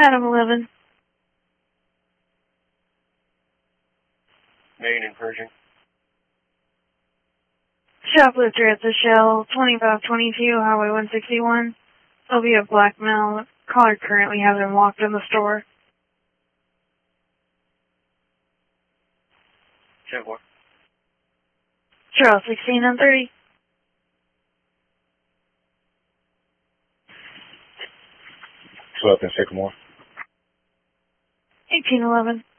Adam 11. Main and Pershing. Shoplifter at the Shell, 2522 Highway 161. There'll be a black male. Caller currently has him locked in the store. 10-4. Charles 16 on 30. So up in Sycamore. 1811.